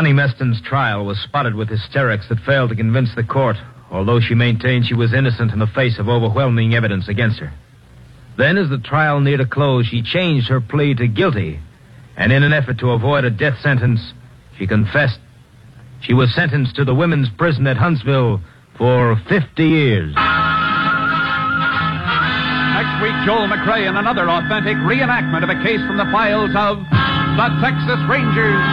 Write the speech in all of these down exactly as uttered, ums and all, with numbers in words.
Connie Meston's trial was spotted with hysterics that failed to convince the court, although she maintained she was innocent in the face of overwhelming evidence against her. Then, as the trial neared a close, she changed her plea to guilty, and in an effort to avoid a death sentence, she confessed. She was sentenced to the women's prison at Huntsville for fifty years. Next week, Joel McCrea in another authentic reenactment of a case from the files of the Texas Rangers.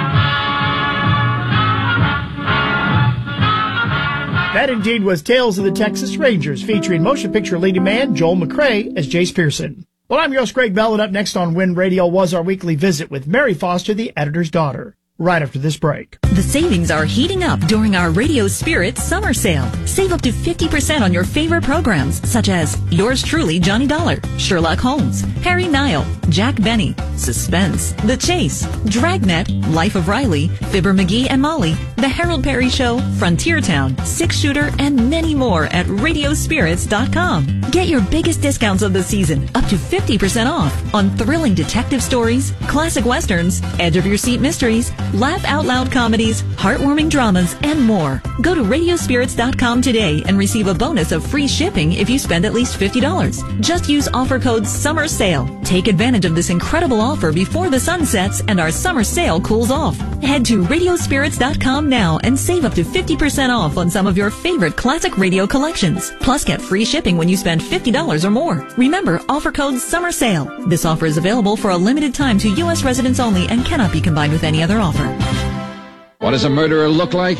That indeed was Tales of the Texas Rangers, featuring motion picture leading man Joel McCrea as Jace Pearson. Well, I'm your host, Greg Bell, and up next on Wind Radio was our weekly visit with Mary Foster, the editor's daughter, right after this break. The savings are heating up during our Radio Spirit summer sale. Save up to fifty percent on your favorite programs, such as Yours Truly, Johnny Dollar, Sherlock Holmes, Harry Nile, Jack Benny, Suspense, The Chase, Dragnet, Life of Riley, Fibber McGee and Molly, The Harold Perry Show, Frontier Town, Six Shooter, and many more at radio spirits dot com. Get your biggest discounts of the season, up to fifty percent off, on thrilling detective stories, classic westerns, edge-of-your-seat mysteries, laugh-out-loud comedies, heartwarming dramas, and more. Go to radio spirits dot com today and receive a bonus of free shipping if you spend at least fifty dollars. Just use offer code SUMMERSALE. Take advantage of this incredible offer before the sun sets and our summer sale cools off. Head to radio spirits dot com now and save up to fifty percent off on some of your favorite classic radio collections. Plus, get free shipping when you spend fifty dollars or more. Remember, offer code SUMMERSALE. This offer is available for a limited time to U S residents only and cannot be combined with any other offer. What does a murderer look like?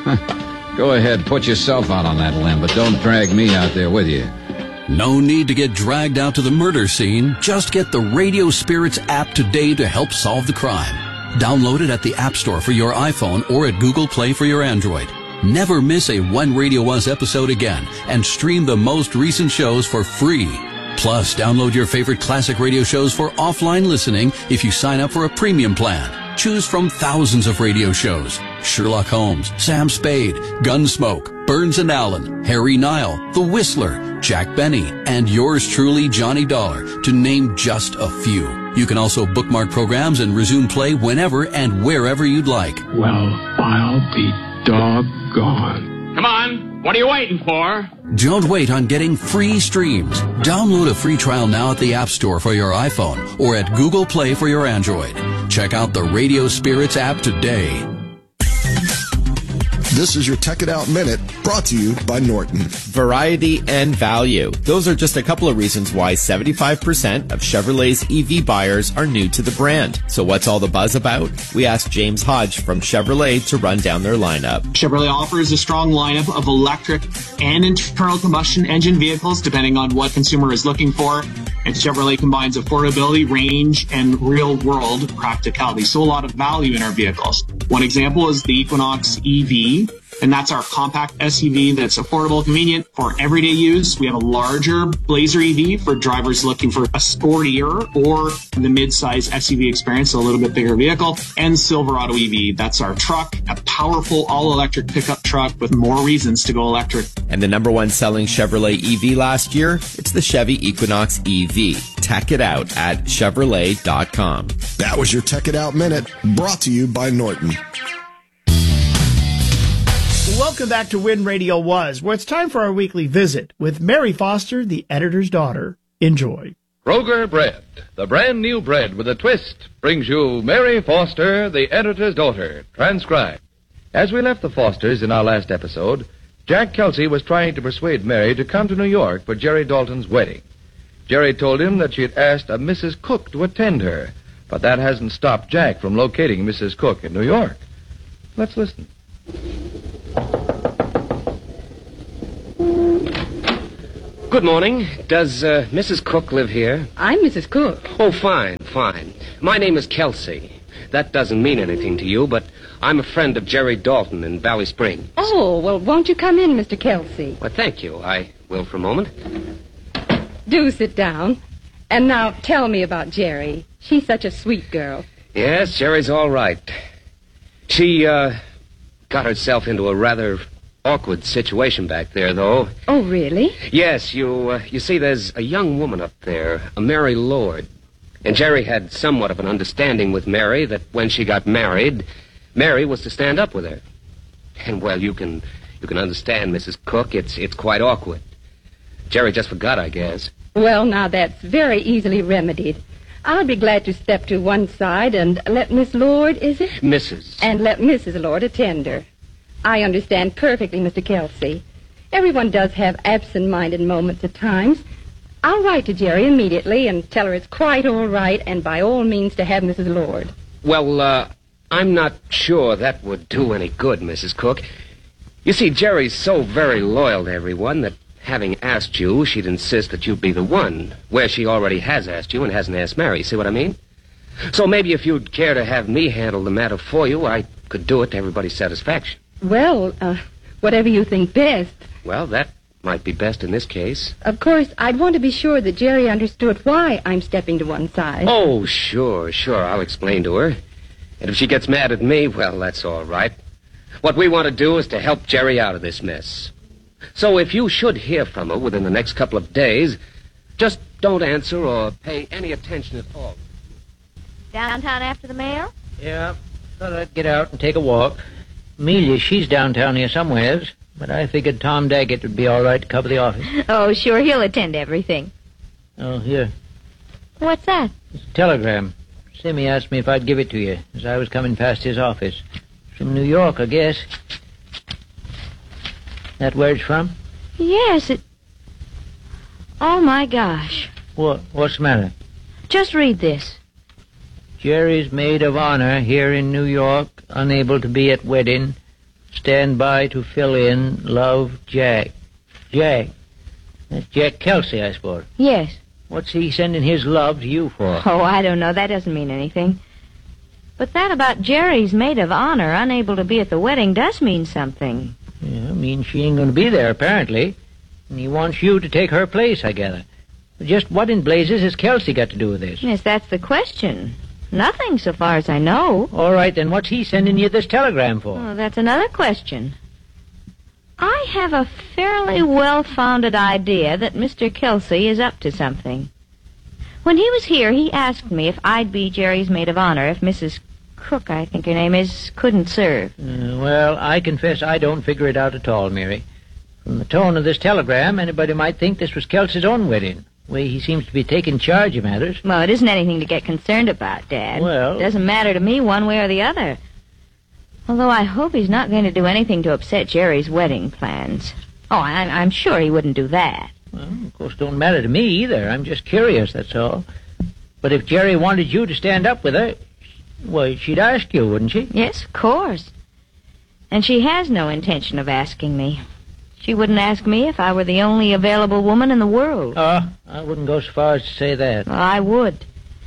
Go ahead, put yourself out on that limb, but don't drag me out there with you. No need to get dragged out to the murder scene. Just get the Radio Spirits app today to help solve the crime. Download it at the App Store for your iPhone or at Google Play for your Android. Never miss a When Radio Was episode again and stream the most recent shows for free. Plus, download your favorite classic radio shows for offline listening if you sign up for a premium plan. Choose from thousands of radio shows: Sherlock Holmes, Sam Spade, Gunsmoke, Burns and Allen, Harry Nile, The Whistler, Jack Benny, and yours truly, Johnny Dollar, to name just a few. You can also bookmark programs and resume play whenever and wherever you'd like. Well, I'll be doggone. Come on, what are you waiting for? Don't wait on getting free streams. Download a free trial now at the App Store for your iPhone or at Google Play for your Android. Check out the Radio Spirits app today. This is your Tech It Out Minute, brought to you by Norton. Variety and value. Those are just a couple of reasons why seventy-five percent of Chevrolet's E V buyers are new to the brand. So what's all the buzz about? We asked James Hodge from Chevrolet to run down their lineup. Chevrolet offers a strong lineup of electric and internal combustion engine vehicles, depending on what consumer is looking for. And Chevrolet combines affordability, range, and real-world practicality. So a lot of value in our vehicles. One example is the Equinox E V, and that's our compact S U V that's affordable, convenient for everyday use. We have a larger Blazer E V for drivers looking for a sportier or the mid-size S U V experience, so a little bit bigger vehicle. And Silverado E V, that's our truck, a powerful all-electric pickup truck with more reasons to go electric. And the number one selling Chevrolet E V last year, it's the Chevy Equinox E V. Tech it out at Chevrolet dot com. That was your Tech It Out Minute, brought to you by Norton. Welcome back to When Radio Was, where it's time for our weekly visit with Mary Foster, the editor's daughter. Enjoy. Kroger Bread, the brand new bread with a twist, brings you Mary Foster, the editor's daughter, transcribed. As we left the Fosters in our last episode, Jack Kelsey was trying to persuade Mary to come to New York for Jerry Dalton's wedding. Jerry told him that she had asked a Missus Cook to attend her, but that hasn't stopped Jack from locating Missus Cook in New York. Let's listen. Good morning. Does uh, Missus Cook live here? I'm Missus Cook. Oh, fine, fine. My name is Kelsey. That doesn't mean anything to you, but I'm a friend of Jerry Dalton in Valley Springs. Oh, well, won't you come in, Mister Kelsey? Well, thank you. I will for a moment. Do sit down. And now tell me about Jerry. She's such a sweet girl. Yes, Jerry's all right. She, uh, got herself into a rather awkward situation back there, though. Oh, really? Yes, you, uh, you see, there's a young woman up there, a Mary Lord. And Jerry had somewhat of an understanding with Mary that when she got married, Mary was to stand up with her. And, well, you can you can understand, Missus Cook, it's it's quite awkward. Jerry just forgot, I guess. Well, now, that's very easily remedied. I'll be glad to step to one side and let Miss Lord, is it? Missus And let Missus Lord attend her. I understand perfectly, Mister Kelsey. Everyone does have absent-minded moments at times. I'll write to Jerry immediately and tell her it's quite all right and by all means to have Missus Lord. Well, uh, I'm not sure that would do any good, Missus Cook. You see, Jerry's so very loyal to everyone that having asked you, she'd insist that you be the one, where she already has asked you and hasn't asked Mary. See what I mean? So maybe if you'd care to have me handle the matter for you, I could do it to everybody's satisfaction. Well, uh, whatever you think best. Well, that might be best in this case. Of course, I'd want to be sure that Jerry understood why I'm stepping to one side. Oh, sure, sure. I'll explain to her. And if she gets mad at me, well, that's all right. What we want to do is to help Jerry out of this mess. So if you should hear from her within the next couple of days, just don't answer or pay any attention at all. Downtown after the mail? Yeah, thought I'd get out and take a walk. Amelia, she's downtown here somewheres, but I figured Tom Daggett would be all right to cover the office. Oh, sure, he'll attend to everything. Oh, here. What's that? It's a telegram. Simmy asked me if I'd give it to you as I was coming past his office. From New York, I guess. That where it's from? Yes, it... Oh, my gosh. What? What's the matter? Just read this. Jerry's maid of honor here in New York, unable to be at wedding. Stand by to fill in. Love, Jack. Jack. That's Jack Kelsey, I suppose. Yes. What's he sending his love to you for? Oh, I don't know. That doesn't mean anything. But that about Jerry's maid of honor unable to be at the wedding does mean something. Yeah, means she ain't going to be there, apparently. And he wants you to take her place, I gather. But just what in blazes has Kelsey got to do with this? Yes, that's the question. Nothing, so far as I know. All right, then what's he sending you this telegram for? Oh, that's another question. I have a fairly well-founded idea that Mister Kelsey is up to something. When he was here, he asked me if I'd be Jerry's maid of honor if Missus Cook, I think her name is, couldn't serve. Uh, well, I confess I don't figure it out at all, Mary. From the tone of this telegram, anybody might think this was Kelsey's own wedding. The way he seems to be taking charge of matters. Well, it isn't anything to get concerned about, Dad. Well... It doesn't matter to me one way or the other. Although I hope he's not going to do anything to upset Jerry's wedding plans. Oh, I, I'm sure he wouldn't do that. Well, of course, it don't matter to me either. I'm just curious, that's all. But if Jerry wanted you to stand up with her, well, she'd ask you, wouldn't she? Yes, of course. And she has no intention of asking me. She wouldn't ask me if I were the only available woman in the world. Oh, I wouldn't go so far as to say that. Well, I would.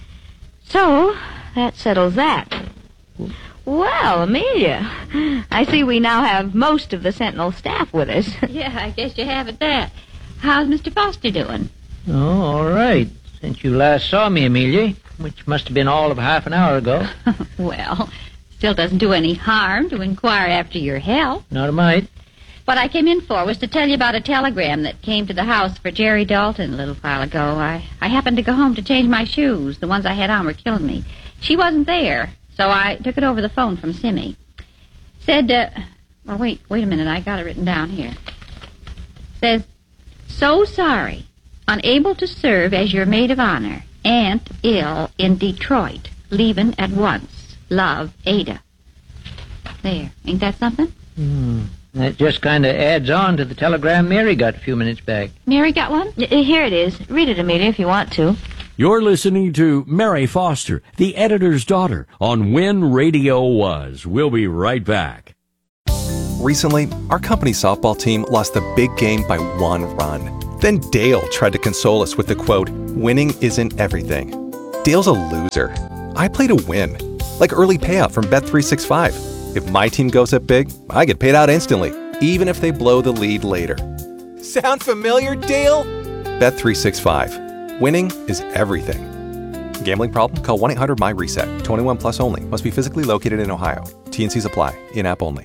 So, that settles that. Well, Amelia, I see we now have most of the Sentinel staff with us. Yeah, I guess you have at that. How's Mister Foster doing? Oh, all right. Since you last saw me, Amelia, which must have been all of half an hour ago. Well, still doesn't do any harm to inquire after your health. Not a mite. What I came in for was to tell you about a telegram that came to the house for Jerry Dalton a little while ago. I, I happened to go home to change my shoes. The ones I had on were killing me. She wasn't there, so I took it over the phone from Simmy. Said, uh, well, wait, wait a minute. I got it written down here. Says, so sorry, unable to serve as your maid of honor. Aunt ill in Detroit. Leaving at once. Love, Ada. There. Ain't that something? Hmm. That just kind of adds on to the telegram Mary got a few minutes back. Mary got one? Here it is. Read it, Amelia, if you want to. You're listening to Mary Foster, the editor's daughter, on When Radio Was. We'll be right back. Recently, our company softball team lost the big game by one run. Then Dale tried to console us with the quote, "Winning isn't everything." Dale's a loser. I play to win. Like early payout from Bet three sixty-five. If my team goes up big, I get paid out instantly, even if they blow the lead later. Sound familiar, Dale? Bet three sixty-five. Winning is everything. Gambling problem? Call one eight hundred M Y RESET. twenty-one plus only. Must be physically located in Ohio. T and C's apply. In-app only.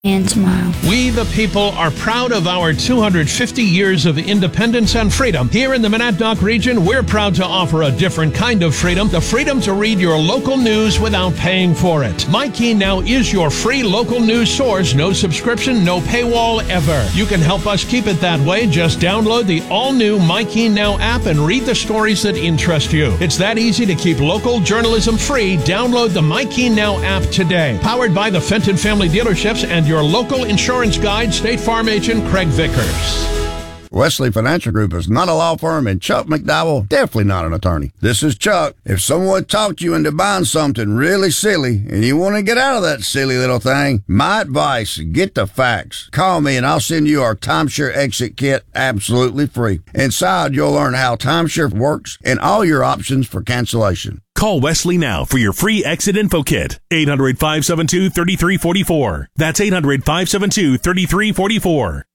and smile. We, the people, are proud of our two hundred fifty years of independence and freedom. Here in the Monadnock region, we're proud to offer a different kind of freedom, the freedom to read your local news without paying for it. MyKey Now is your free local news source. No subscription, no paywall ever. You can help us keep it that way. Just download the all-new MyKey Now app and read the stories that interest you. It's that easy to keep local journalism free. Download the MyKey Now app today. Powered by the Fenton Family Dealerships and your local insurance guide, State Farm agent Craig Vickers. Wesley Financial Group is not a law firm, and Chuck McDowell definitely not an attorney. This is Chuck. If someone talked you into buying something really silly and you want to get out of that silly little thing, my advice, get the facts. Call me and I'll send you our timeshare exit kit absolutely free. Inside, you'll learn how timeshare works and all your options for cancellation. Call Wesley now for your free exit info kit. eight hundred, five seven two, three three four four. That's eight hundred, five seven two, three three four four.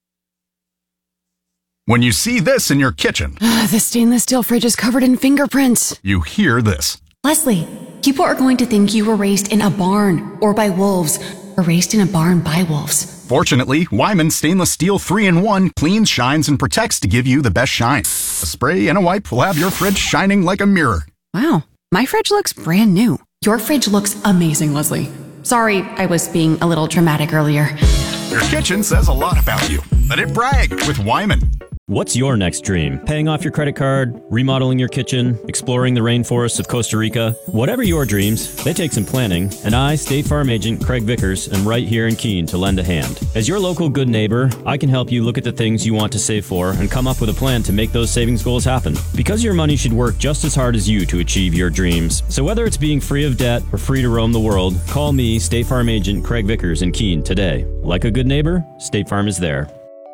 When you see this in your kitchen, the stainless steel fridge is covered in fingerprints. You hear this. Leslie, people are going to think you were raised in a barn or by wolves, or raised in a barn by wolves. Fortunately, Wyman Stainless Steel three in one cleans, shines, and protects to give you the best shine. A spray and a wipe will have your fridge shining like a mirror. Wow, my fridge looks brand new. Your fridge looks amazing, Leslie. Sorry, I was being a little dramatic earlier. Your kitchen says a lot about you. Let it brag with Wyman. What's your next dream? Paying off your credit card, remodeling your kitchen, exploring the rainforests of Costa Rica? Whatever your dreams, they take some planning, and I, State Farm agent Craig Vickers, am right here in Keene to lend a hand. As your local good neighbor, I can help you look at the things you want to save for and come up with a plan to make those savings goals happen. Because your money should work just as hard as you to achieve your dreams. So whether it's being free of debt or free to roam the world, call me, State Farm agent Craig Vickers in Keene today. Like a good neighbor, State Farm is there.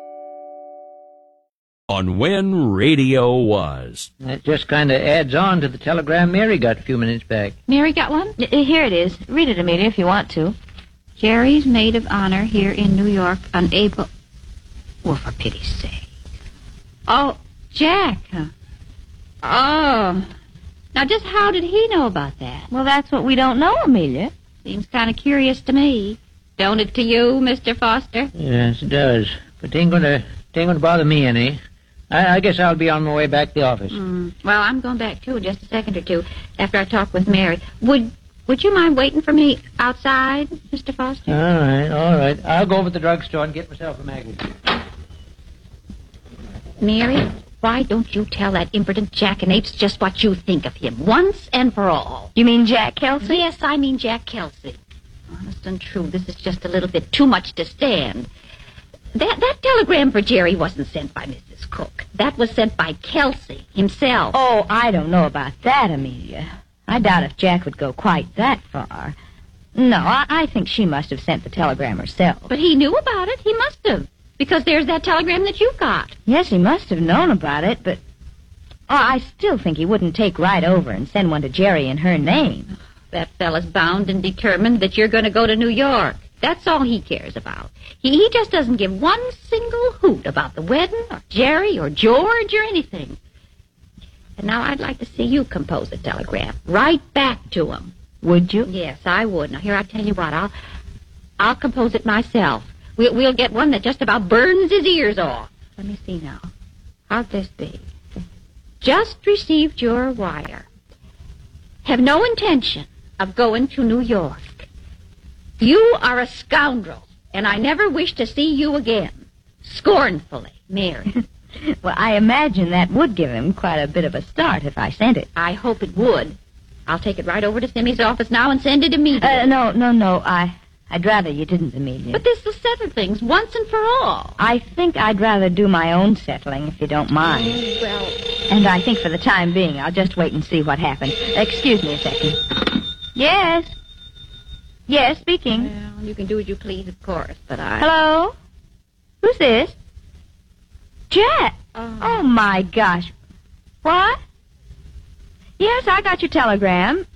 On When Radio Was. That just kind of adds on to the telegram Mary got a few minutes back. Mary got one? Here it is. Read it, Amelia, if you want to. Jerry's maid of honor here in New York, unable... Well, for pity's sake. Oh, Jack, huh? Oh. Now, just how did he know about that? Well, that's what we don't know, Amelia. Seems kind of curious to me. Don't it to you, Mister Foster? Yes, it does. But it ain't going to, it ain't going to bother me any. I, I guess I'll be on my way back to the office. Mm. Well, I'm going back, too, in just a second or two, after I talk with Mary. Would would you mind waiting for me outside, Mister Foster? All right, all right. I'll go over to the drugstore and get myself a magazine. Mary, why don't you tell that impotent jackanapes just what you think of him, once and for all? You mean Jack Kelsey? Yes, I mean Jack Kelsey. Honest and true, this is just a little bit too much to stand. That that telegram for Jerry wasn't sent by Missus Cook. That was sent by Kelsey himself. Oh, I don't know about that, Amelia. I doubt if Jack would go quite that far. No, I, I think she must have sent the telegram herself. But he knew about it. He must have. Because there's that telegram that you got. Yes, he must have known about it, but... Oh, I still think he wouldn't take right over and send one to Jerry in her name. That fella's bound and determined that you're going to go to New York. That's all he cares about. He, he just doesn't give one single hoot about the wedding or Jerry or George or anything. And now I'd like to see you compose a telegram right back to him. Would you? Yes, I would. Now, here, I'll tell you what. I'll I'll compose it myself. We'll, we'll get one that just about burns his ears off. Let me see now. How'd this be? Just received your wire. Have no intention of going to New York. You are a scoundrel, and I never wish to see you again. Scornfully, Mary. Well, I imagine that would give him quite a bit of a start if I sent it. I hope it would. I'll take it right over to Simmy's office now and send it immediately. Uh, no, no, no. I, I'd rather you didn't, Amelia. But this will settle things once and for all. I think I'd rather do my own settling, if you don't mind. Oh, well... And I think for the time being, I'll just wait and see what happens. Excuse me a second. Yes? Yes, speaking. Well, you can do as you please, of course, but I... Hello? Who's this? Jack. Oh. Oh, my gosh. What? Yes, I got your telegram.